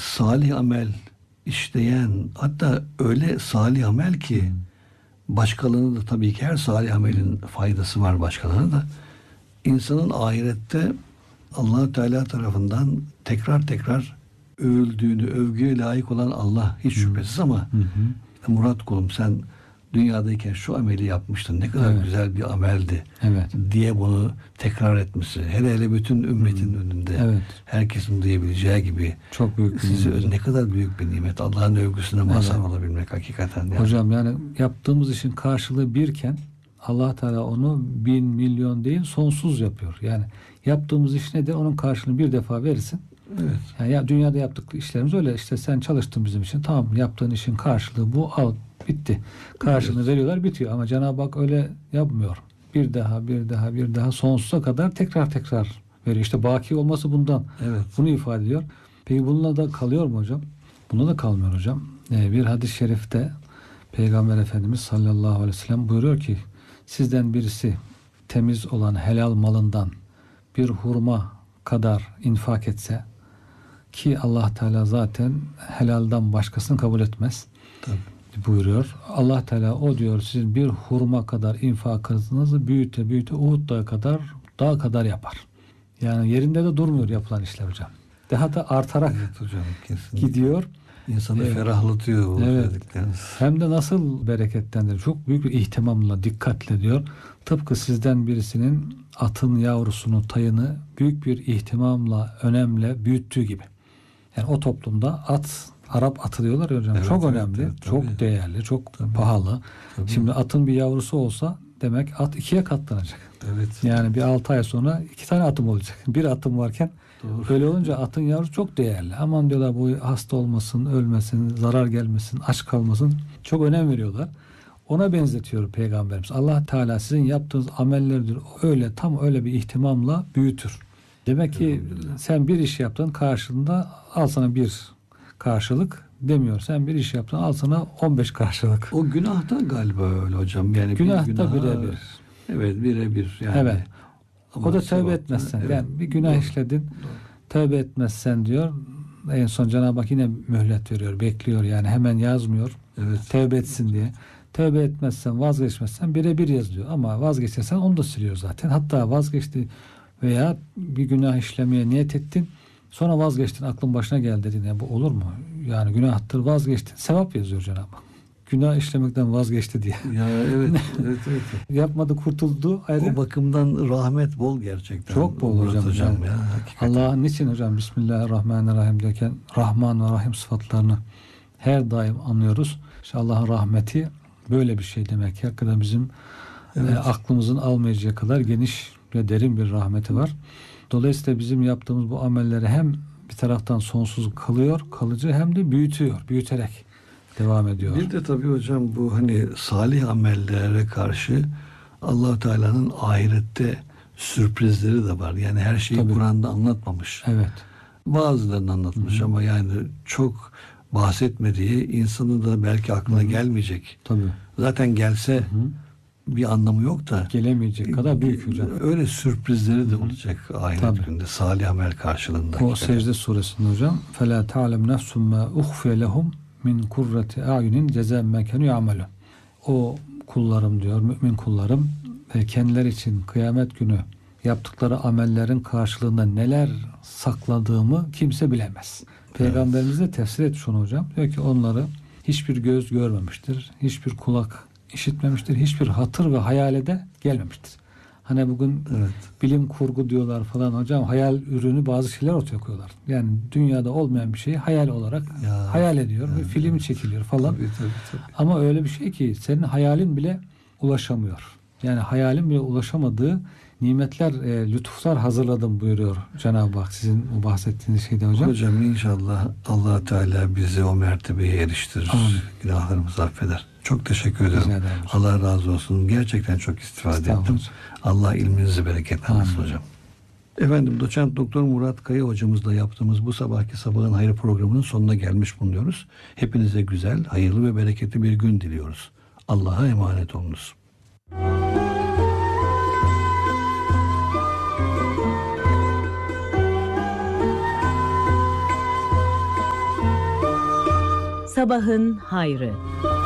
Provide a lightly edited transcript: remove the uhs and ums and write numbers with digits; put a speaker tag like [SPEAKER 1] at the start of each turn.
[SPEAKER 1] salih amel işleyen, hatta öyle salih amel ki başkalarına da, tabii ki her salih amelin faydası var başkalarına da, insanın ahirette Allah Teala tarafından tekrar tekrar övüldüğünü, övgüye layık olan Allah hiç şüphesiz, ama işte Murat kulum sen dünyadayken şu ameli yapmıştın, ne kadar güzel bir ameldi diye bunu tekrar etmesi, hele bütün ümmetin önünde herkesin duyabileceği gibi,
[SPEAKER 2] çok büyük bir
[SPEAKER 1] ne kadar büyük bir nimet, Allah'ın övgüsüne mazhar olabilmek hakikaten. Yani.
[SPEAKER 2] Hocam yani yaptığımız işin karşılığı birken Allah Teala onu 1000 milyon değil sonsuz yapıyor. Yani yaptığımız iş nedir? Onun karşılığını bir defa verirsin.
[SPEAKER 1] Evet.
[SPEAKER 2] Yani ya dünyada yaptık işlerimiz öyle, işte sen çalıştın bizim için, tamam, yaptığın işin karşılığı bu, al, bitti. Karşılığını veriyorlar, bitiyor. Ama Cenab-ı Hak öyle yapmıyor. Bir daha sonsuza kadar tekrar veriyor. İşte baki olması bundan. Bunu ifade ediyor. Peki bununla da kalıyor mu hocam? Bununla da kalmıyor hocam. Bir hadis-i şerifte Peygamber Efendimiz sallallahu aleyhi ve sellem buyuruyor ki, sizden birisi temiz olan helal malından bir hurma kadar infak etse, ki Allah Teala zaten helaldan başkasını kabul etmez.
[SPEAKER 1] Tabii.
[SPEAKER 2] Buyuruyor. Allah Teala o diyor, sizin bir hurma kadar infakınızı büyüte Uhud dağı kadar yapar. Yani yerinde de durmuyor yapılan işler hocam. Daha da artarak
[SPEAKER 1] hocam,
[SPEAKER 2] gidiyor.
[SPEAKER 1] İnsanı ferahlatıyor.
[SPEAKER 2] Hem de nasıl bereketlendirir. Çok büyük bir ihtimamla, dikkatle diyor. Tıpkı sizden birisinin atın yavrusunu, tayını büyük bir ihtimamla, önemle büyüttüğü gibi. Yani o toplumda Arap atı diyorlar ya hocam. Çok önemli, çok değerli, çok pahalı. Şimdi atın bir yavrusu olsa demek at 2'ye katlanacak. Yani bir 6 ay sonra 2 tane atım olacak. Bir atım varken öyle olunca atın yavrusu çok değerli. Aman diyorlar, bu hasta olmasın, ölmesin, zarar gelmesin, aç kalmasın. Çok önem veriyorlar. Ona benzetiyor Peygamberimiz. Allah Teala sizin yaptığınız amellerdir. Tam öyle bir ihtimamla büyütür. Demek ki sen bir iş yaptın, karşılığında al sana bir karşılık demiyor. Sen bir iş yaptın, al sana 15 karşılık.
[SPEAKER 1] O günahta galiba öyle hocam. Yani
[SPEAKER 2] günahta birebir.
[SPEAKER 1] Evet, birebir. Yani.
[SPEAKER 2] Evet. O da tövbe etmezsen. Yani bir günah işledin, tövbe etmezsen diyor. En son Cenab-ı Hak yine mühlet veriyor, bekliyor, yani hemen yazmıyor. Tövbe etsin diye. Tövbe etmezsen, vazgeçmezsen birebir yazılıyor. Ama vazgeçersen onu da siliyor zaten. Hatta vazgeçti veya bir günah işlemeye niyet ettin, sonra vazgeçtin, aklın başına geldi dedin. Ya bu olur mu? Yani günahtır, vazgeçtin. Sevap yazıyor Cenab-ı Hak. Günah işlemekten vazgeçti diye.
[SPEAKER 1] Ya evet.
[SPEAKER 2] Yapmadı, kurtuldu. Ayrı.
[SPEAKER 1] O bakımdan rahmet bol gerçekten.
[SPEAKER 2] Çok bol hocam.
[SPEAKER 1] Ya,
[SPEAKER 2] Allah'ın niçin hocam Bismillahirrahmanirrahim derken Rahman ve Rahim sıfatlarını her daim anlıyoruz. İşte Allah'ın rahmeti böyle bir şey demek ki. Hakikaten bizim aklımızın almayacağı kadar geniş ve derin bir rahmeti var. Dolayısıyla bizim yaptığımız bu amelleri hem bir taraftan sonsuz kalıcı, hem de büyüterek devam ediyor.
[SPEAKER 1] Bir de tabii hocam bu hani salih amellere karşı Allah Teala'nın ahirette sürprizleri de var. Yani her şeyi Kur'an'da anlatmamış. Bazılarını anlatmış ama yani çok bahsetmediği, insanın da belki aklına gelmeyecek. Zaten gelse bir anlamı yok da
[SPEAKER 2] gelemeyecek kadar büyük hocam.
[SPEAKER 1] Öyle sürprizleri de olacak ahiret günde salih amel karşılığında.
[SPEAKER 2] O Secde suresinde hocam فَلَا تَعْلَمْ نَفْسٌ مَا اُخْفِيَ لَهُمْ min kurreti ayunin cezâ mekânü ya'melûn. O kullarım diyor, mümin kullarım, kendileri için kıyamet günü yaptıkları amellerin karşılığında neler sakladığımı kimse bilemez. Peygamberimiz de tefsir etmiş onu hocam. Diyor ki onları hiçbir göz görmemiştir, hiçbir kulak işitmemiştir, hiçbir hatır ve hayale de gelmemiştir. Hani bugün bilim kurgu diyorlar falan hocam, hayal ürünü bazı şeyler ortaya koyuyorlar. Yani dünyada olmayan bir şeyi hayal olarak hayal ediyor ve film çekiliyor falan.
[SPEAKER 1] Tabii.
[SPEAKER 2] Ama öyle bir şey ki senin hayalin bile ulaşamıyor. Yani hayalin bile ulaşamadığı nimetler, lütuflar hazırladım buyuruyor Cenab-ı Hak sizin bu bahsettiğiniz şeyde hocam.
[SPEAKER 1] Hocam inşallah Allah Teala bizi o mertebeye eriştirir. Günahlarımızı affeder. Çok teşekkür ederim. Allah razı olsun. Gerçekten çok istifade ettim. Allah ilminizi bereketlendirsin hocam. Efendim Doçent Doktor Murat Kaya hocamızla yaptığımız bu sabahki Sabahın Hayrı programının sonuna gelmiş bulunuyoruz. Hepinize güzel, hayırlı ve bereketli bir gün diliyoruz. Allah'a emanet olunuz.
[SPEAKER 3] Sabahın hayrı.